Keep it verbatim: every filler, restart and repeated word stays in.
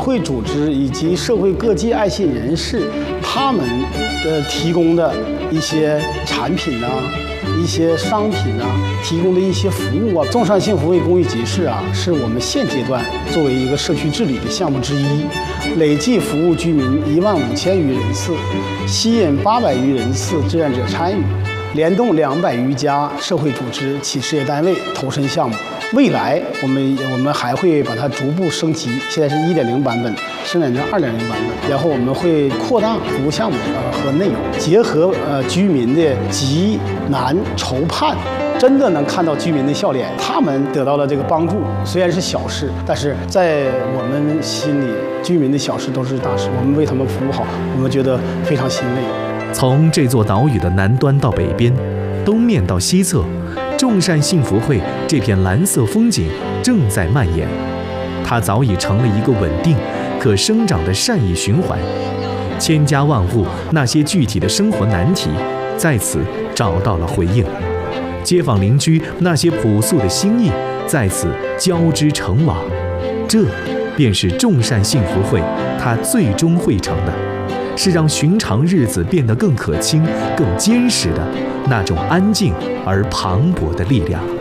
会组织以及社会各界爱心人士，他们的提供的一些产品啊。一些商品啊，提供的一些服务啊，众善幸福会公益集市啊，是我们现阶段作为一个社区治理的项目之一，累计服务居民一万五千余人次，吸引八百余人次志愿者参与，联动两百余家社会组织、企事业单位投身项目。未来我们我们还会把它逐步升级，现在是一点零版本，生产成二点零版本，然后我们会扩大服务项目呃和内容，结合呃居民的急难愁盼，真的能看到居民的笑脸，他们得到了这个帮助，虽然是小事，但是在我们心里，居民的小事都是大事，我们为他们服务好，我们觉得非常欣慰。 从这座岛屿的南端到北边，东面到西侧，众善幸福会这片蓝色风景正在蔓延，它早已成了一个稳定、可生长的善意循环。千家万户那些具体的生活难题，在此找到了回应；街坊邻居那些朴素的心意，在此交织成网。这便是众善幸福会它最终会成的，是让寻常日子变得更可亲、更坚实的那种安静而磅礴的力量。